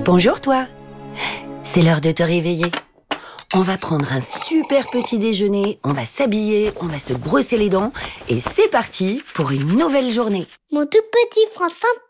Bonjour toi. C'est l'heure de te réveiller. On va prendre un super petit déjeuner, on va s'habiller, on va se brosser les dents et c'est parti pour une nouvelle journée. Mon tout petit François